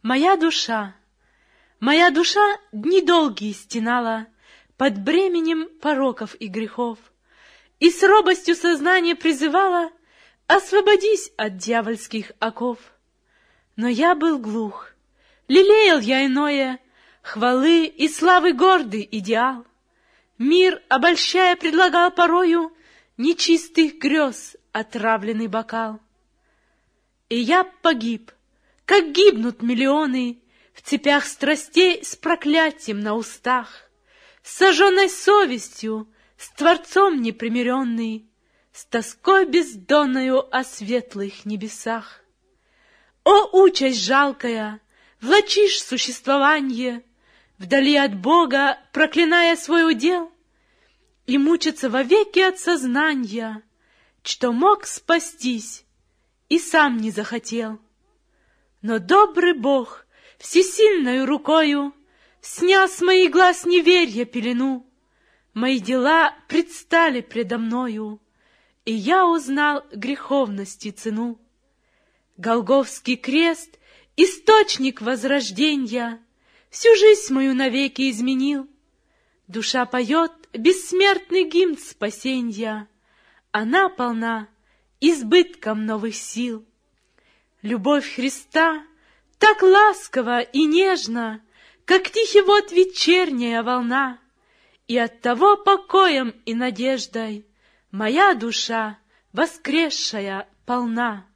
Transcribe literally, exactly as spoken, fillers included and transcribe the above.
Моя душа, моя душа дни долгие стенала под бременем пороков и грехов, и с робостью сознания призывала: освободись от дьявольских оков. Но я был глух, лелеял я иное, хвалы и славы гордый идеал. Мир, обольщая, предлагал порою нечистых грез отравленный бокал. И я погиб, как гибнут миллионы в цепях страстей с проклятием на устах, с сожженной совестью, с Творцом непримиренный, с тоской бездонною о светлых небесах. О, участь жалкая, влачишь существование, вдали от Бога, проклиная свой удел, и мучиться вовеки от сознания, что мог спастись и сам не захотел. Но добрый Бог всесильною рукою снял с моих глаз неверья пелену, мои дела предстали предо мною, и я узнал греховности цену. Голгофский крест, источник возрождения, всю жизнь мою навеки изменил. Душа поет бессмертный гимн спасенья, она полна избытком новых сил. Любовь Христа так ласкова и нежна, как тихий вод вечерняя волна, и оттого покоем и надеждой моя душа воскресшая полна.